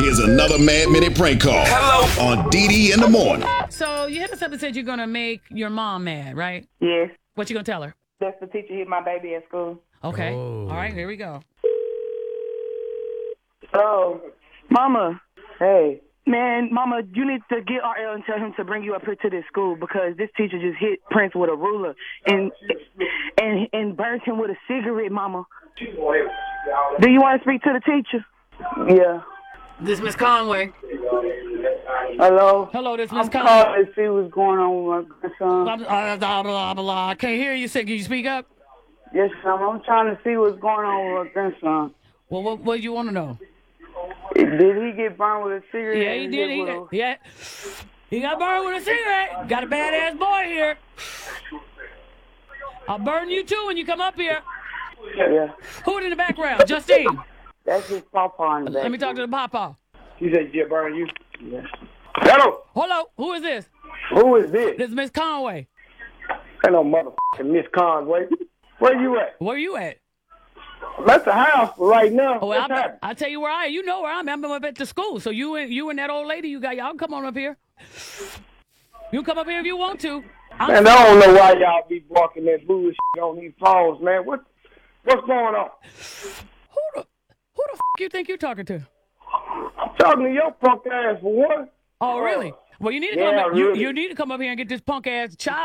Here's another Mad Minute prank call. Hello. On DD in the morning. So you hit us up and said you're going to make your mom mad, right? Yes. What you going to tell her? That's the teacher hit my baby at school. Okay. All right, here we go. Oh, Mama. Hey, Man, Mama, you need to get RL and tell him to bring you up here to this school because this teacher just hit Prince with a ruler and burnt him with a cigarette, Mama. Do you want to speak to the teacher? yeah. This Miss Conway. Hello? Hello, this Miss I'm Conway. calling to see what's going on with my grandson. Blah, blah, blah. I can't hear you. Can you speak up? Yes, I'm trying to see what's going on with my grandson. Well, what do you want to know? Did he get burned with a cigarette? Yeah, he did. He got burned with a cigarette. Got a badass boy here. I'll burn you too when you come up here. Yeah. Who in the background? Justine. That's his papa in the back. Let me talk to the papa. You said you burn you? Yes. Hello? Hello. Who is this? Who is this? This is Miss Conway. Ain't no motherfucking Miss Conway. Where you at? Where you at? I'm at the house right now. Oh, What's happening? I'll tell you where I am. You know where I'm up at the school. So you and that old lady y'all can come on up here. You can come up here if you want to. Man, I don't know why y'all be walking that bullshit on these phones, man. What's going on? Who the f*** you think you're talking to? I'm talking to your punk ass for one. Oh, really? Well, you need to Yeah, come. really. You need to come up here and get this punk ass child